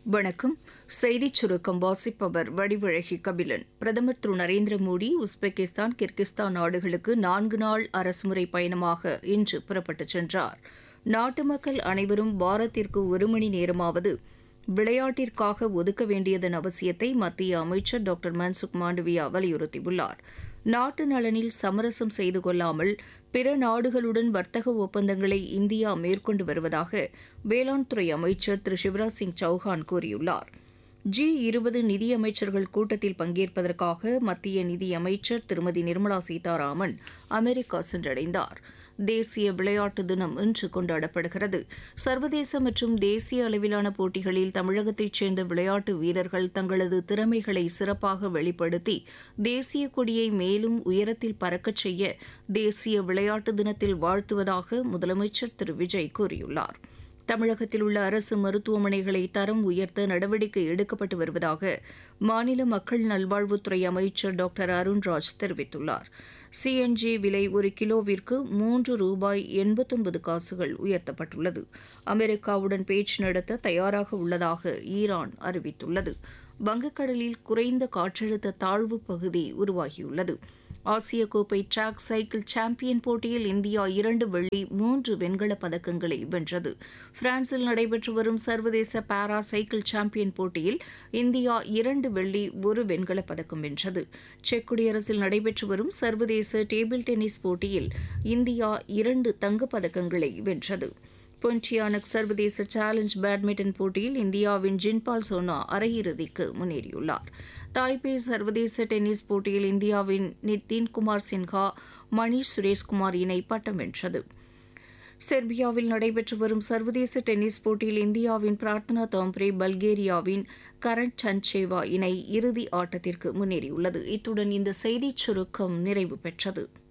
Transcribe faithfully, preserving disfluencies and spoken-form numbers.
வணக்கம். செய்திச் சுருக்கம் வாசிப்பவர் வடிவழகி கபிலன். பிரதமர் திரு நரேந்திர மோடி உஸ்பெகிஸ்தான், கிர்கிஸ்தான் நாடுகளுக்கு நான்கு நாள் அரசுமுறை பயணமாக இன்று புறப்பட்டுச் சென்றார். நாட்டு மக்கள் அனைவரும் வாரத்திற்கு ஒரு மணி நேரமாவது விளையாட்டிற்காக ஒதுக்க வேண்டியதன் அவசியத்தை மத்திய அமைச்சர் டாக்டர் மன்சுக் மாண்டவியா வலியுறுத்தியுள்ளார். நாட்டு நலனில் சமரசம் செய்து கொள்ளாமல் பிற நாடுகளுடன் வர்த்தக ஒப்பந்தங்களை இந்தியா மேற்கொண்டு வருவதாக வேளாண் துறை அமைச்சர் திரு சிவராஜ் சிங் சௌஹான் கூறியுள்ளார். ஜி இருபது நிதியமைச்சர்கள் கூட்டத்தில் பங்கேற்பதற்காக மத்திய நிதியமைச்சர் திருமதி நிர்மலா சீதாராமன் அமெரிக்கா சென்றடைந்தார். தேசிய விளையாட்டு தினம் இன்று கொண்டாடப்படுகிறது. சர்வதேச மற்றும் தேசிய அளவிலான போட்டிகளில் தமிழகத்தைச் சேர்ந்த விளையாட்டு வீரர்கள் தங்களது திறமைகளை சிறப்பாக வெளிப்படுத்தி தேசிய கொடியை மேலும் உயரத்தில் பறக்கச் செய்ய தேசிய விளையாட்டு தினத்தில் வாழ்த்துவதாக முதலமைச்சர் திரு விஜய் கூறியுள்ளார். தமிழகத்தில் உள்ள அரசு மருத்துவமனைகளை தரம் உயர்த்த நடவடிக்கை எடுக்கப்பட்டு வருவதாக மாநில மக்கள் நல்வாழ்வுத்துறை அமைச்சர் டாக்டர் அருண்ராஜ் தெரிவித்துள்ளார். சிஎன்ஜி விலை ஒரு கிலோவிற்கு மூன்று ரூபாய் எண்பத்தொன்பது காசுகள் உயர்த்தப்பட்டுள்ளது. அமெரிக்காவுடன் பேச்சு நடத்த தயாராக உள்ளதாக ஈரான் அறிவித்துள்ளது. வங்கக்கடலில் குறைந்த காற்றழுத்த தாழ்வு பகுதி உருவாகியுள்ளது. ஆசிய கோப்பை டிராக் சைக்கிள் சாம்பியன் போட்டியில் இந்தியா இரண்டு வெள்ளி மூன்று வெண்கலப் பதக்கங்களை வென்றது. பிரான்சில் நடைபெற்று வரும் சர்வதேச பாரா சைக்கிள் சாம்பியன் போட்டியில் இந்தியா இரண்டு வெள்ளி ஒரு வெண்கலப் பதக்கம் வென்றது. செக் குடியரசில் நடைபெற்று வரும் சர்வதேச டேபிள் டென்னிஸ் போட்டியில் இந்தியா இரண்டு தங்கப் பதக்கங்களை வென்றது. பொன்டியானக் சர்வதேச சேலஞ்ச் பேட்மிண்டன் போட்டியில் இந்தியாவின் ஜின்பால் சோனா அரையிறுதிக்கு முன்னேறியுள்ளார். தாய்பே சர்வதேச டென்னிஸ் போட்டியில் இந்தியாவின் நிதின்குமார் சின்ஹா, மணீஷ் சுரேஷ்குமார் இணை பட்டம் வென்றது. செர்பியாவில் நடைபெற்று வரும் சர்வதேச டென்னிஸ் போட்டியில் இந்தியாவின் பிரார்த்தனா தாம்ப்ரே பல்கேரியாவின் கரண் டன்சேவா இணை இறுதி ஆட்டத்திற்கு முன்னேறியுள்ளது. இத்துடன் இந்த செய்திச் சுருக்கம் நிறைவு பெற்றது.